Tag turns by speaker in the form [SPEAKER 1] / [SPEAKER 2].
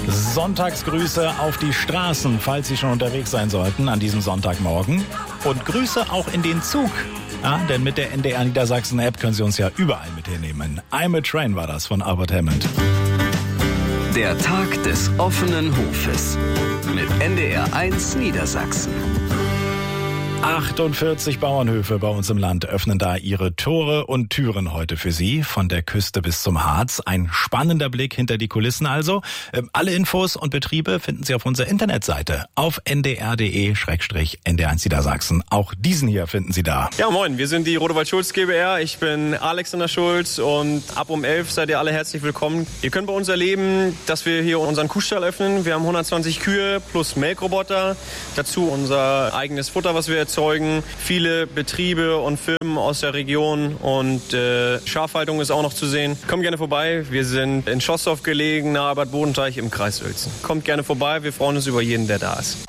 [SPEAKER 1] Sonntagsgrüße auf die Straßen, falls Sie schon unterwegs sein sollten an diesem Sonntagmorgen. Und Grüße auch in den Zug. Ja, denn mit der NDR Niedersachsen App können Sie uns ja überall mit hinnehmen. I'm a Train war das von Albert Hammond.
[SPEAKER 2] Der Tag des offenen Hofes mit NDR1 Niedersachsen.
[SPEAKER 1] 48 Bauernhöfe bei uns im Land öffnen da ihre Tore und Türen heute für Sie, von der Küste bis zum Harz. Ein spannender Blick hinter die Kulissen also. Alle Infos und Betriebe finden Sie auf unserer Internetseite auf ndr.de/NDR1 Niedersachsen. Auch diesen hier finden Sie da.
[SPEAKER 3] Ja, moin, wir sind die Rodewald Schulz GbR. Ich bin Alexander Schulz und ab um 11 seid ihr alle herzlich willkommen. Ihr könnt bei uns erleben, dass wir hier unseren Kuhstall öffnen. Wir haben 120 Kühe plus Melkroboter. Dazu unser eigenes Futter, was wir erzeugen. Viele Betriebe und Firmen aus der Region und Schafhaltung ist auch noch zu sehen. Kommt gerne vorbei. Wir sind in Schoßdorf gelegen, nahe Bad Bodenteich im Kreis Uelzen. Kommt gerne vorbei. Wir freuen uns über jeden, der da ist.